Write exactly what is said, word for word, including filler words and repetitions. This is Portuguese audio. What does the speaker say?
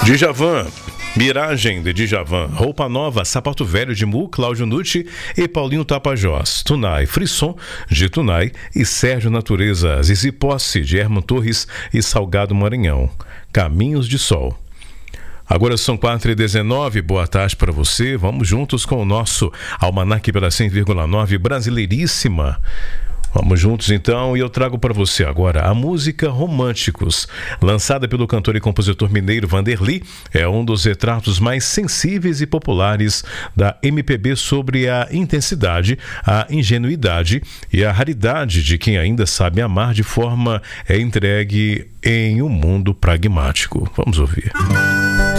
Djavan, Miragem de Djavan, Roupa Nova, Sapato Velho de Mu, Cláudio Nucci e Paulinho Tapajós, Tunai, Frisson de Tunai e Sérgio Natureza, Zizi Posse de Herman Torres e Salgado Maranhão, Caminhos de Sol. Agora são quatro e dezenove, boa tarde para você, vamos juntos com o nosso Almanac pela cem vírgula nove Brasileiríssima. Vamos juntos então, e eu trago para você agora a música Românticos, lançada pelo cantor e compositor mineiro Vanderly. É um dos retratos mais sensíveis e populares da M P B sobre a intensidade, a ingenuidade e a raridade de quem ainda sabe amar de forma entregue em um mundo pragmático. Vamos ouvir.